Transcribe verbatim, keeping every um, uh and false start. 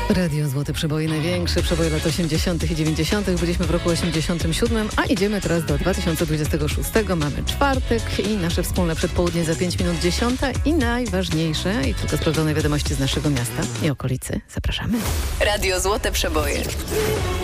Radio Złote Przeboje, największe przeboje lat osiemdziesiątych i dziewięćdziesiątych. Byliśmy w roku osiemdziesiątym siódmym, a idziemy teraz do dwa tysiące dwudziestego szóstego. Mamy czwartek i nasze wspólne przedpołudnie za pięć minut dziesiąta i najważniejsze i tylko sprawdzone wiadomości z naszego miasta i okolicy. Zapraszamy. Radio Złote Przeboje.